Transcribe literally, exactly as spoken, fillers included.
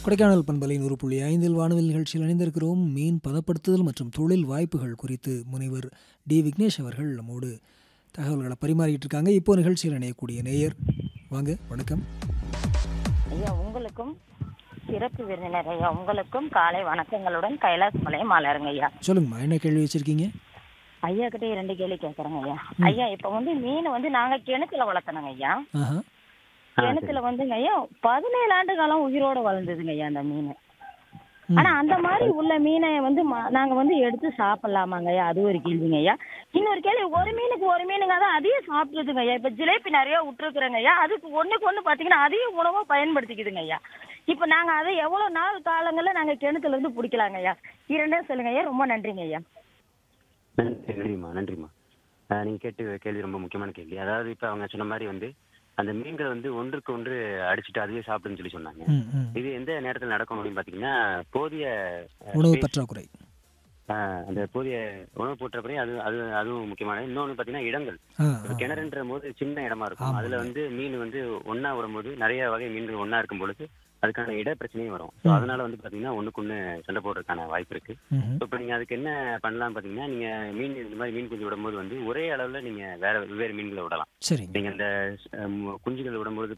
கொடைக்கானல் பண்பலை நூறு புள்ளி ஐந்தில் வானவில் நிகழ்ச்சியில் இணைந்திருக்கிறோம். மீன் பதப்படுத்துதல் மற்றும் தொழில் வாய்ப்புகள் குறித்து முனைவர் டி விக்னேஷ் அவர்கள் நம்மோடு தகவல்களை பரிமாறிட்டு இருக்காங்க. இப்போ நிகழ்ச்சியில் இணையக்கூடிய நேயர் வாங்க, வணக்கம் ஐயா. உங்களுக்கும் சிறப்பு விருந்தினர் ஐயா உங்களுக்கும் காலை வணக்கங்களுடன் கைலாஸ் மலையம் மலருங்க ஐயா. சொல்லுங்கம்மா, என்ன கேள்வி வச்சிருக்கீங்க? ஐயா கிட்ட இரண்டு கேள்வி கேட்கறேங்க ஐயா. ஐயா இப்ப வந்து மீன் வந்து நாங்க கிணத்துல வளர்த்தணுங்க ஐயா. ஆஹா, கிணத்துல வந்துங்க ஐயா பதினேழு ஆண்டு காலம் உயிரோட வளர்ந்ததுங்க ஐயா அந்த மீன். ஆனா அந்த மாதிரி உள்ள மீனை வந்து ம- நாங்க வந்து எடுத்து சாப்பிடலாமாங்க ஐயா? அது ஒரு கேள்விங்க ஐயா. இன்னொரு கேள்வி, ஒரு மீனுக்கு ஒரு மீனுங்க தான் அதையும் சாப்பிடுதுங்க ஐயா. இப்ப ஜிலேபி நிறைய விட்டுருக்குறேங்க ஐயா, அதுக்கு ஒண்ணுக்கு ஒண்ணு பாத்தீங்கன்னா அதையும் உணவா பயன்படுத்திக்குதுங்க ஐயா. இப்ப நாங்க அதை எவ்வளவு நாள் காலங்கள்ல நாங்க கிணத்துல இருந்து பிடிக்கலாங்க ஐயா? இரண்டே சொல்லுங்க ஐயா. ரொம்ப நன்றிங்க ஐயா. நன்றி நன்றிம்மா நன்றிம்மா அஹ் நீங்க கேட்டு கேள்வி ரொம்ப முக்கியமான கேள்வி. அதாவது இப்ப அவங்க சொன்ன மாதிரி வந்து அந்த மீன்கள் வந்து ஒன்றுக்கு ஒன்று அடிச்சுட்டு அதுவே சாப்பிடுன்னு சொல்லி சொன்னாங்க. ம், ம். இது எந்த நேரத்தில் நடக்கும் அப்படின்னு பாத்தீங்கன்னா போதிய அஹ், உணவு space, பற்றாக்குறை. அஹ், அந்த போதிய உணவு போற்றப்படி அது அது அதுவும் முக்கியமானது. இன்னொன்று பாத்தீங்கன்னா இடங்கள். ஆ, இப்ப ஆ. கிணறுன்ற போது சின்ன இடமா இருக்கும். ஆமாங்க. அதுல வந்து மீன் வந்து ஒண்ணா விடும்போது நிறைய வகை மீன்கள் ஒண்ணா இருக்கும் பொழுது அதுக்கான இட பிரச்சனையும் வரும். So ம். அதனால வந்து பாத்தீங்கன்னா ஒண்ணுக்கு ஒண்ணு சண்டை போடுறதுக்கான வாய்ப்பு இருக்கு. ம்ஹும். இப்போ நீங்க அதுக்கு என்ன பண்ணலாம் பாத்தீங்கன்னா, நீங்க மீன் இந்த மாதிரி மீன் குஞ்சு விடும்போது வந்து ஒரே அளவுல நீங்க வேற வெவ்வேறு மீன்களை விடலாம். சரிங்க. நீங்க அந்த அஹ், மு- குஞ்சுகள் விடும்போது